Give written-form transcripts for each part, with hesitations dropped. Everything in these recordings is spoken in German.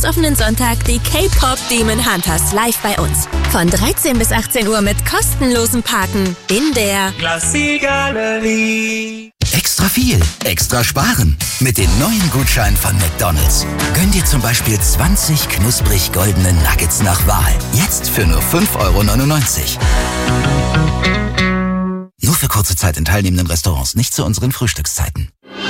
offenen Sonntag die K-Pop Demon Hunters live bei uns. Von 13 bis 18 Uhr mit kostenlosem Parken in der Klassikgalerie. Extra viel, extra sparen. Mit den neuen Gutscheinen von McDonald's. Gönn dir zum Beispiel 20 knusprig goldene Nuggets nach Wahl. Jetzt für nur 5,99 €. Nur für kurze Zeit in teilnehmenden Restaurants, nicht zu unseren Frühstückszeiten.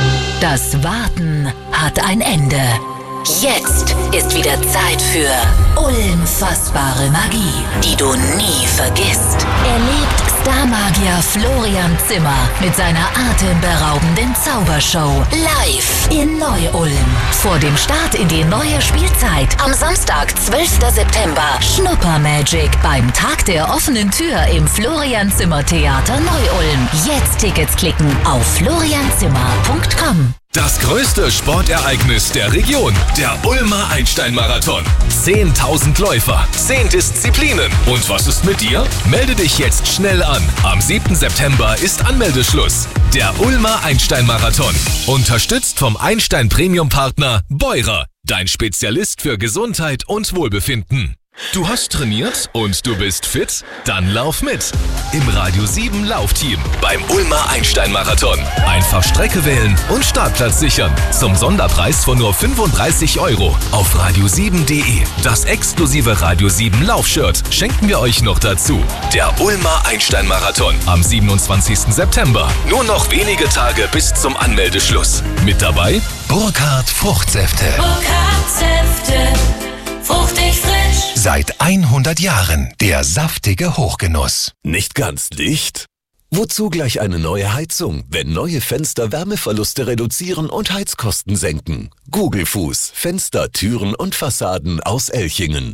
Das Warten hat ein Ende. Jetzt ist wieder Zeit für unfassbare Magie, die du nie vergisst. Erlebt Starmagier Florian Zimmer mit seiner atemberaubenden Zaubershow live in Neu-Ulm. Vor dem Start in die neue Spielzeit am Samstag, 12. September, Schnuppermagic beim Tag der offenen Tür im Florian Zimmer Theater Neu-Ulm. Jetzt Tickets klicken auf florianzimmer.com. Das größte Sportereignis der Region, der Ulmer Einstein-Marathon. 10.000 Läufer, 10 Disziplinen. Und was ist mit dir? Melde dich jetzt schnell an. Am 7. September ist Anmeldeschluss. Der Ulmer Einstein-Marathon. Unterstützt vom Einstein-Premium-Partner Beurer. Dein Spezialist für Gesundheit und Wohlbefinden. Du hast trainiert und du bist fit? Dann lauf mit. Im Radio 7 Laufteam beim Ulmer Einstein-Marathon. Einfach Strecke wählen und Startplatz sichern. Zum Sonderpreis von nur 35 € auf radio7.de. Das exklusive Radio 7 Laufshirt schenken wir euch noch dazu. Der Ulmer Einstein-Marathon am 27. September. Nur noch wenige Tage bis zum Anmeldeschluss. Mit dabei Burkhardt Fruchtsäfte. Burkhardt Säfte, fruchtig frisch. Seit 100 Jahren der saftige Hochgenuss. Nicht ganz dicht? Wozu gleich eine neue Heizung, wenn neue Fenster Wärmeverluste reduzieren und Heizkosten senken? Gugelfuß, Fenster, Türen und Fassaden aus Elchingen.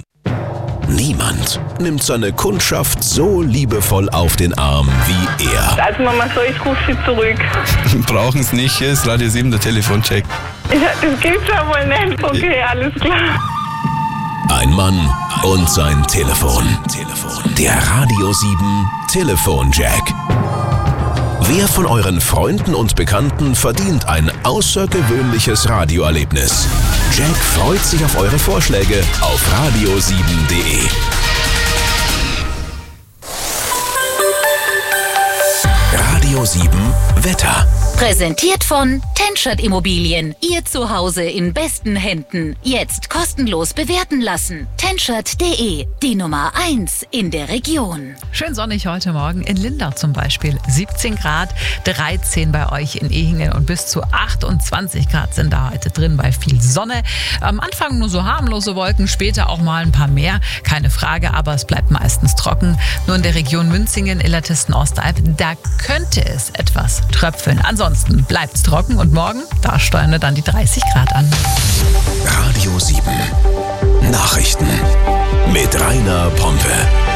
Niemand nimmt seine Kundschaft so liebevoll auf den Arm wie er. Also Mama, so, ich rufe Sie zurück. Brauchen Sie nicht, hier ist Radio 7 der Telefoncheck. Ja, das gibt's ja wohl nicht. Okay, alles klar. Ein Mann und sein Telefon. Der Radio 7 Telefonjack. Wer von euren Freunden und Bekannten verdient ein außergewöhnliches Radioerlebnis? Jack freut sich auf eure Vorschläge auf radio7.de. Radio 7 Wetter. Präsentiert von Tenschert Immobilien. Ihr Zuhause in besten Händen. Jetzt kostenlos bewerten lassen. Tenschert.de, die Nummer 1 in der Region. Schön sonnig heute Morgen in Lindau zum Beispiel. 17 Grad, 13 bei euch in Ehingen und bis zu 28 Grad sind da heute drin bei viel Sonne. Am Anfang nur so harmlose Wolken, später auch mal ein paar mehr. Keine Frage, aber es bleibt meistens trocken. Nur in der Region Münzingen, Illertissen, Ostalb, da könnte es etwas tröpfeln. Ansonsten bleibt's trocken und morgen, da steuern wir dann die 30 Grad an. Radio 7 Nachrichten mit Rainer Pompe.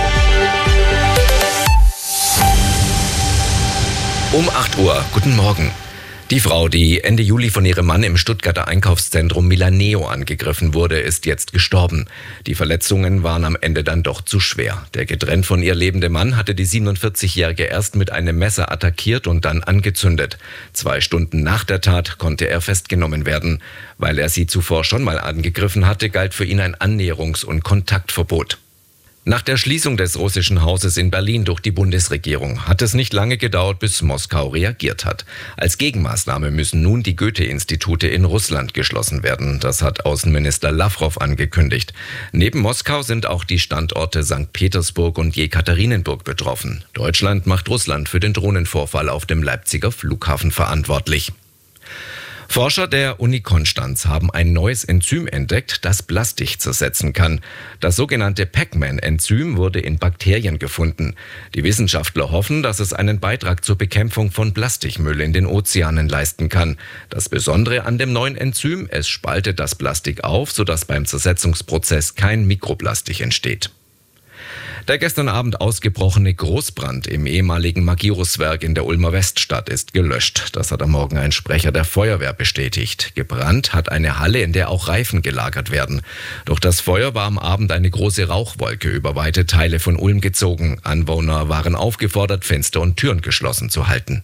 Um 8 Uhr, guten Morgen. Die Frau, die Ende Juli von ihrem Mann im Stuttgarter Einkaufszentrum Milaneo angegriffen wurde, ist jetzt gestorben. Die Verletzungen waren am Ende dann doch zu schwer. Der getrennt von ihr lebende Mann hatte die 47-Jährige erst mit einem Messer attackiert und dann angezündet. 2 Stunden nach der Tat konnte er festgenommen werden. Weil er sie zuvor schon mal angegriffen hatte, galt für ihn ein Annäherungs- und Kontaktverbot. Nach der Schließung des russischen Hauses in Berlin durch die Bundesregierung hat es nicht lange gedauert, bis Moskau reagiert hat. Als Gegenmaßnahme müssen nun die Goethe-Institute in Russland geschlossen werden. Das hat Außenminister Lawrow angekündigt. Neben Moskau sind auch die Standorte St. Petersburg und Jekaterinenburg betroffen. Deutschland macht Russland für den Drohnenvorfall auf dem Leipziger Flughafen verantwortlich. Forscher der Uni Konstanz haben ein neues Enzym entdeckt, das Plastik zersetzen kann. Das sogenannte Pac-Man-Enzym wurde in Bakterien gefunden. Die Wissenschaftler hoffen, dass es einen Beitrag zur Bekämpfung von Plastikmüll in den Ozeanen leisten kann. Das Besondere an dem neuen Enzym, es spaltet das Plastik auf, sodass beim Zersetzungsprozess kein Mikroplastik entsteht. Der gestern Abend ausgebrochene Großbrand im ehemaligen Magirus-Werk in der Ulmer Weststadt ist gelöscht. Das hat am Morgen ein Sprecher der Feuerwehr bestätigt. Gebrannt hat eine Halle, in der auch Reifen gelagert werden. Durch das Feuer war am Abend eine große Rauchwolke über weite Teile von Ulm gezogen. Anwohner waren aufgefordert, Fenster und Türen geschlossen zu halten.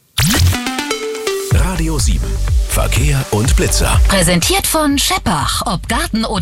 Radio 7 Verkehr und Blitzer. Präsentiert von Scheppach, ob Garten oder